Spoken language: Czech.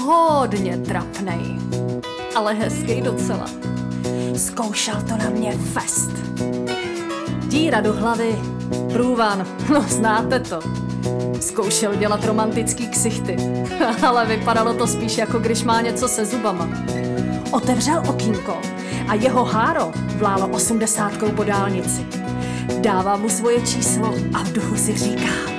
hodně trapnej, ale hezký docela. Zkoušel to na mě fest. Díra do hlavy, průvan, no znáte to. Zkoušel dělat romantický ksichty, ale vypadalo to spíš jako když má něco se zubama. Otevřel okýnko a jeho háro vlálo 80 po dálnici. Dává mu svoje číslo a v duchu si říká: